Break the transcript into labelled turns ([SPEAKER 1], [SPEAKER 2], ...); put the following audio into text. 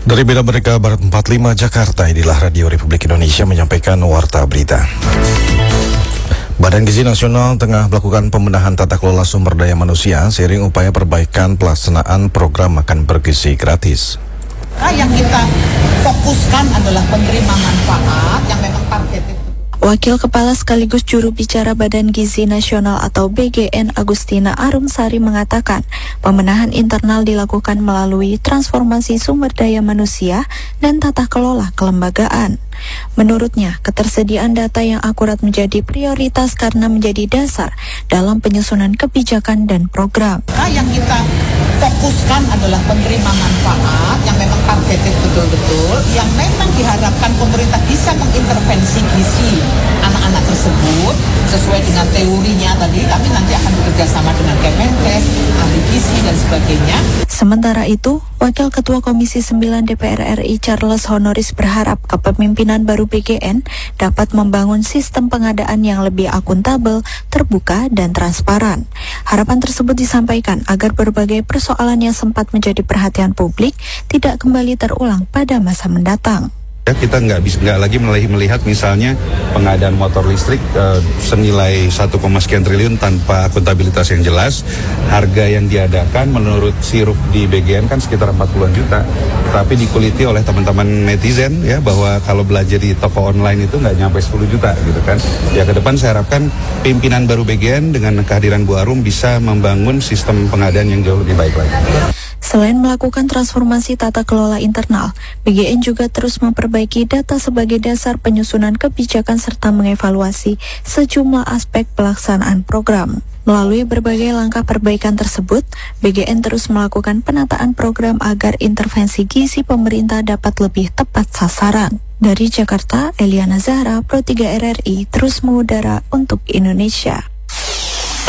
[SPEAKER 1] Dari Medan Merdeka Barat 45 Jakarta, inilah Radio Republik Indonesia menyampaikan warta berita. Badan Gizi Nasional tengah melakukan pembenahan tata kelola sumber daya manusia seiring upaya perbaikan pelaksanaan program makan bergizi gratis.
[SPEAKER 2] Yang kita fokuskan adalah penerima manfaat yang memang targeted.
[SPEAKER 3] Wakil Kepala sekaligus juru bicara Badan Gizi Nasional atau BGN Agustina Arumsari mengatakan, pembenahan internal dilakukan melalui transformasi sumber daya manusia dan tata kelola kelembagaan. Menurutnya, ketersediaan data yang akurat menjadi prioritas karena menjadi dasar dalam penyusunan kebijakan dan program.
[SPEAKER 2] Yang kita fokuskan adalah penerima manfaat yang memang targeted betul-betul, yang memang diharapkan pemerintah bisa mengintervensi gizi anak-anak tersebut sesuai dengan teorinya tadi. Kami nanti akan bekerja sama dengan Kemenkes, ahli gizi dan sebagainya.
[SPEAKER 3] Sementara itu, Wakil Ketua Komisi 9 DPR RI Charles Honoris berharap kepemimpinan baru BGN dapat membangun sistem pengadaan yang lebih akuntabel, terbuka, dan transparan. Harapan tersebut disampaikan agar berbagai persoalan yang sempat menjadi perhatian publik tidak kembali terulang pada masa mendatang.
[SPEAKER 4] Kita nggak lagi melihat misalnya pengadaan motor listrik senilai 1, sekian triliun tanpa akuntabilitas yang jelas. Harga yang diadakan menurut sirup di BGN kan sekitar 40-an juta. Tapi dikuliti oleh teman-teman netizen ya bahwa kalau belanja di toko online itu nggak nyampe 10 juta gitu kan. Ya ke depan saya harapkan pimpinan baru BGN dengan kehadiran Bu Arum bisa membangun sistem pengadaan yang jauh lebih baik lagi.
[SPEAKER 3] Selain melakukan transformasi tata kelola internal, BGN juga terus memperbaiki data sebagai dasar penyusunan kebijakan serta mengevaluasi sejumlah aspek pelaksanaan program. Melalui berbagai langkah perbaikan tersebut, BGN terus melakukan penataan program agar intervensi gizi pemerintah dapat lebih tepat sasaran. Dari Jakarta, Eliana Zahra, Pro 3 RRI, terus mengudara untuk Indonesia.